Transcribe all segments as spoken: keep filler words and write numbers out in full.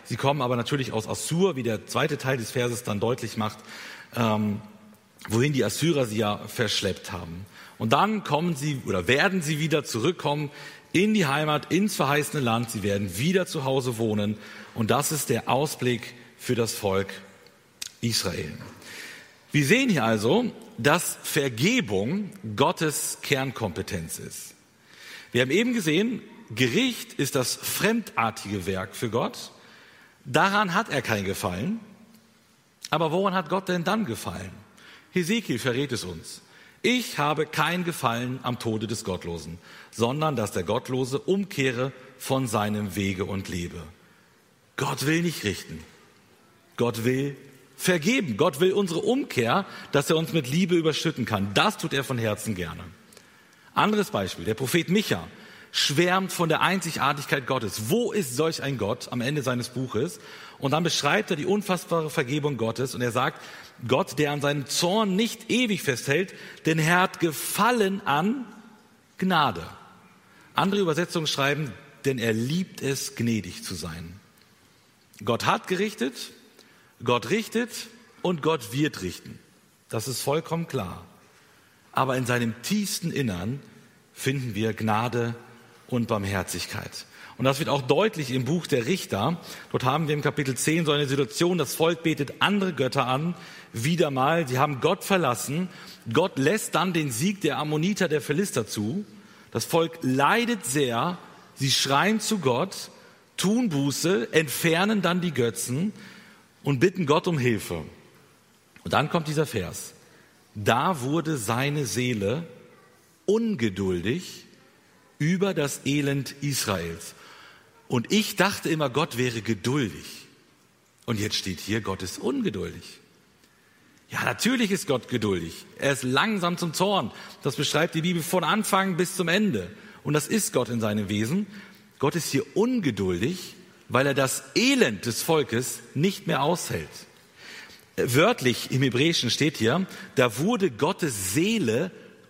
Sie kommen aber natürlich aus Assur, wie der zweite Teil des Verses dann deutlich macht, ähm, wohin die Assyrer sie ja verschleppt haben. Und dann kommen sie oder werden sie wieder zurückkommen in die Heimat, ins verheißene Land. Sie werden wieder zu Hause wohnen. Und das ist der Ausblick für das Volk Israel. Wir sehen hier also, dass Vergebung Gottes Kernkompetenz ist. Wir haben eben gesehen, Gericht ist das fremdartige Werk für Gott. Daran hat er kein Gefallen. Aber woran hat Gott denn dann gefallen? Hesekiel verrät es uns. Ich habe kein Gefallen am Tode des Gottlosen, sondern dass der Gottlose umkehre von seinem Wege und lebe. Gott will nicht richten. Gott will vergeben. Gott will unsere Umkehr, dass er uns mit Liebe überschütten kann. Das tut er von Herzen gerne. Anderes Beispiel, der Prophet Micha schwärmt von der Einzigartigkeit Gottes. Wo ist solch ein Gott am Ende seines Buches? Und dann beschreibt er die unfassbare Vergebung Gottes und er sagt, Gott, der an seinem Zorn nicht ewig festhält, denn er hat Gefallen an Gnade. Andere Übersetzungen schreiben, denn er liebt es, gnädig zu sein. Gott hat gerichtet, Gott richtet und Gott wird richten. Das ist vollkommen klar. Aber in seinem tiefsten Innern finden wir Gnade und Barmherzigkeit. Und das wird auch deutlich im Buch der Richter. Dort haben wir im Kapitel zehn so eine Situation, das Volk betet andere Götter an, wieder mal. Sie haben Gott verlassen. Gott lässt dann den Sieg der Ammoniter, der Philister zu. Das Volk leidet sehr. Sie schreien zu Gott, tun Buße, entfernen dann die Götzen und bitten Gott um Hilfe. Und dann kommt dieser Vers. Da wurde seine Seele ungeduldig über das Elend Israels. Und ich dachte immer, Gott wäre geduldig. Und jetzt steht hier, Gott ist ungeduldig. Ja, natürlich ist Gott geduldig. Er ist langsam zum Zorn. Das beschreibt die Bibel von Anfang bis zum Ende. Und das ist Gott in seinem Wesen. Gott ist hier ungeduldig, weil er das Elend des Volkes nicht mehr aushält. Wörtlich im Hebräischen steht hier, da wurde Gottes Seele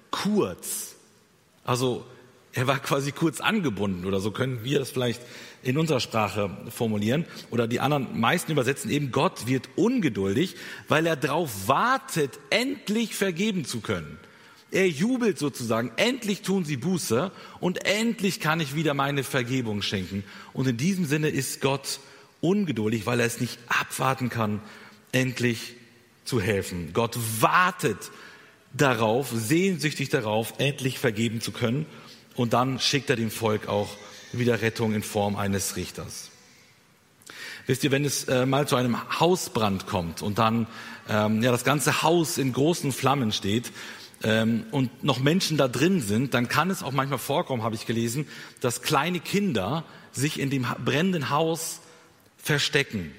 kurz. Also er war quasi kurz angebunden oder so können wir das vielleicht in unserer Sprache formulieren. Oder die anderen meisten übersetzen eben, Gott wird ungeduldig, weil er darauf wartet, endlich vergeben zu können. Er jubelt sozusagen, endlich tun sie Buße und endlich kann ich wieder meine Vergebung schenken. Und in diesem Sinne ist Gott ungeduldig, weil er es nicht abwarten kann, endlich zu helfen. Gott wartet darauf, sehnsüchtig darauf, endlich vergeben zu können. Und dann schickt er dem Volk auch wieder Rettung in Form eines Richters. Wisst ihr, wenn es äh, mal zu einem Hausbrand kommt und dann ähm, ja, das ganze Haus in großen Flammen steht ähm, und noch Menschen da drin sind, dann kann es auch manchmal vorkommen, habe ich gelesen, dass kleine Kinder sich in dem brennenden Haus verstecken.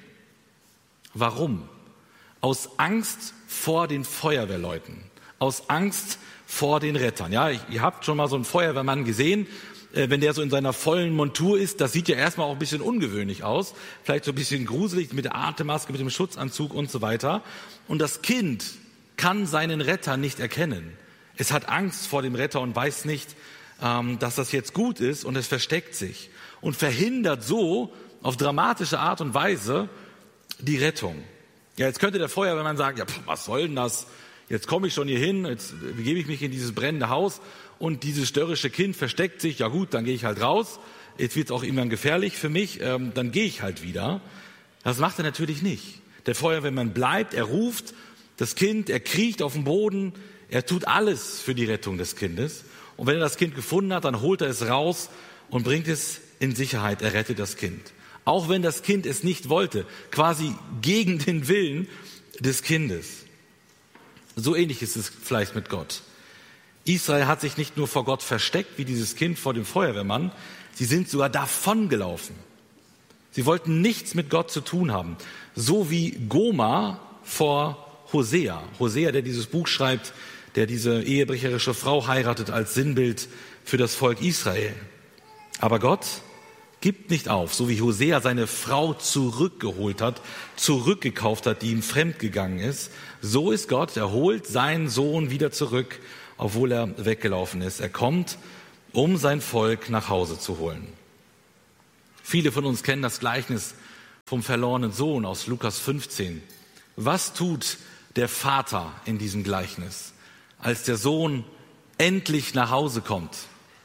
Warum? Aus Angst vor den Feuerwehrleuten, aus Angst vor den Rettern. Ja, ihr habt schon mal so einen Feuerwehrmann gesehen, äh, wenn der so in seiner vollen Montur ist, das sieht ja erstmal auch ein bisschen ungewöhnlich aus, vielleicht so ein bisschen gruselig mit der Atemmaske, mit dem Schutzanzug und so weiter. Und das Kind kann seinen Retter nicht erkennen. Es hat Angst vor dem Retter und weiß nicht, ähm, dass das jetzt gut ist und es versteckt sich und verhindert so auf dramatische Art und Weise die Rettung. Ja, jetzt könnte der Feuerwehrmann sagen, ja, pff, was soll denn das? Jetzt komme ich schon hier hin, jetzt begebe ich mich in dieses brennende Haus und dieses störrische Kind versteckt sich. Ja gut, dann gehe ich halt raus. Jetzt wird es auch irgendwann gefährlich für mich, ähm, dann gehe ich halt wieder. Das macht er natürlich nicht. Der Feuerwehrmann bleibt, er ruft das Kind, er kriecht auf den Boden, er tut alles für die Rettung des Kindes. Und wenn er das Kind gefunden hat, dann holt er es raus und bringt es in Sicherheit, er rettet das Kind. Auch wenn das Kind es nicht wollte, quasi gegen den Willen des Kindes. So ähnlich ist es vielleicht mit Gott. Israel hat sich nicht nur vor Gott versteckt, wie dieses Kind vor dem Feuerwehrmann, sie sind sogar davongelaufen. Sie wollten nichts mit Gott zu tun haben. So wie Goma vor Hosea. Hosea, der dieses Buch schreibt, der diese ehebrecherische Frau heiratet als Sinnbild für das Volk Israel. Aber Gott gibt nicht auf, so wie Hosea seine Frau zurückgeholt hat, zurückgekauft hat, die ihm fremdgegangen ist. So ist Gott, er holt seinen Sohn wieder zurück, obwohl er weggelaufen ist. Er kommt, um sein Volk nach Hause zu holen. Viele von uns kennen das Gleichnis vom verlorenen Sohn aus Lukas fünfzehn. Was tut der Vater in diesem Gleichnis, als der Sohn endlich nach Hause kommt?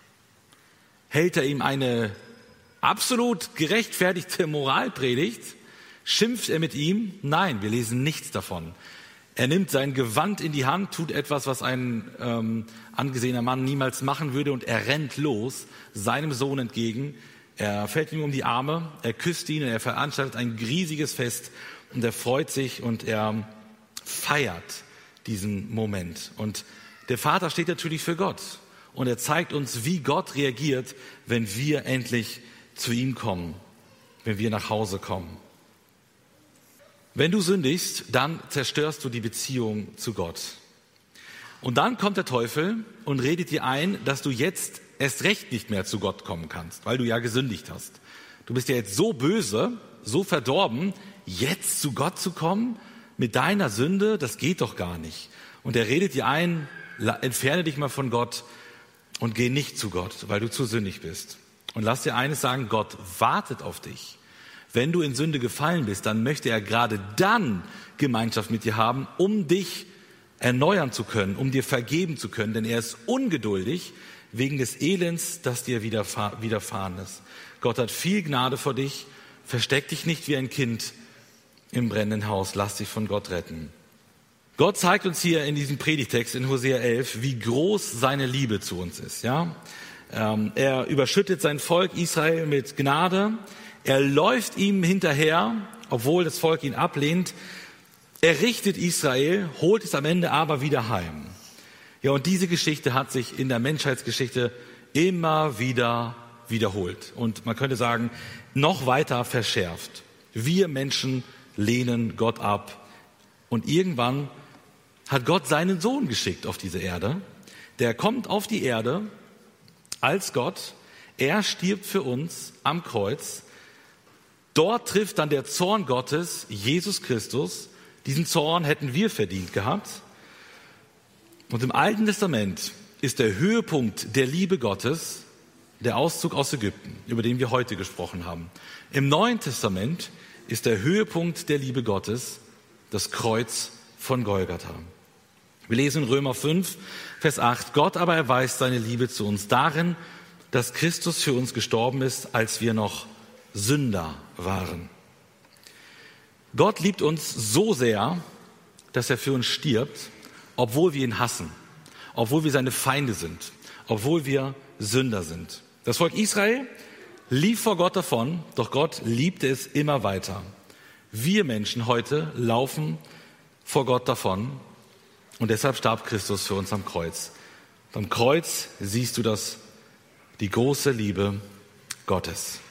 Hält er ihm eine absolut gerechtfertigte Moralpredigt? Schimpft er mit ihm? Nein, wir lesen nichts davon. Er nimmt sein Gewand in die Hand, tut etwas, was ein ähm, angesehener Mann niemals machen würde, und er rennt los seinem Sohn entgegen. Er fällt ihm um die Arme, er küsst ihn, und er veranstaltet ein riesiges Fest und er freut sich und er feiert diesen Moment. Und der Vater steht natürlich für Gott und er zeigt uns, wie Gott reagiert, wenn wir endlich zu ihm kommen, wenn wir nach Hause kommen. Wenn du sündigst, dann zerstörst du die Beziehung zu Gott. Und dann kommt der Teufel und redet dir ein, dass du jetzt erst recht nicht mehr zu Gott kommen kannst, weil du ja gesündigt hast. Du bist ja jetzt so böse, so verdorben, jetzt zu Gott zu kommen mit deiner Sünde, das geht doch gar nicht. Und er redet dir ein, entferne dich mal von Gott und geh nicht zu Gott, weil du zu sündig bist. Und lass dir eines sagen, Gott wartet auf dich. Wenn du in Sünde gefallen bist, dann möchte er gerade dann Gemeinschaft mit dir haben, um dich erneuern zu können, um dir vergeben zu können. Denn er ist ungeduldig wegen des Elends, das dir widerfahren ist. Gott hat viel Gnade vor dich. Versteck dich nicht wie ein Kind im brennenden Haus. Lass dich von Gott retten. Gott zeigt uns hier in diesem Predigtext in Hosea elf, wie groß seine Liebe zu uns ist. Ja? Ähm, er überschüttet sein Volk Israel mit Gnade. Er läuft ihm hinterher, obwohl das Volk ihn ablehnt. Er richtet Israel, holt es am Ende aber wieder heim. Ja, und diese Geschichte hat sich in der Menschheitsgeschichte immer wieder wiederholt. Und man könnte sagen, noch weiter verschärft. Wir Menschen lehnen Gott ab. Und irgendwann hat Gott seinen Sohn geschickt auf diese Erde. Der kommt auf die Erde als Gott. Er stirbt für uns am Kreuz. Dort trifft dann der Zorn Gottes, Jesus Christus. Diesen Zorn hätten wir verdient gehabt. Und im Alten Testament ist der Höhepunkt der Liebe Gottes der Auszug aus Ägypten, über den wir heute gesprochen haben. Im Neuen Testament ist der Höhepunkt der Liebe Gottes das Kreuz von Golgatha. Wir lesen in Römer fünf, Vers acht. Gott aber erweist seine Liebe zu uns darin, dass Christus für uns gestorben ist, als wir noch Sünder waren. Gott liebt uns so sehr, dass er für uns stirbt, obwohl wir ihn hassen, obwohl wir seine Feinde sind, obwohl wir Sünder sind. Das Volk Israel lief vor Gott davon, doch Gott liebte es immer weiter. Wir Menschen heute laufen vor Gott davon und deshalb starb Christus für uns am Kreuz. Am Kreuz siehst du das, die große Liebe Gottes.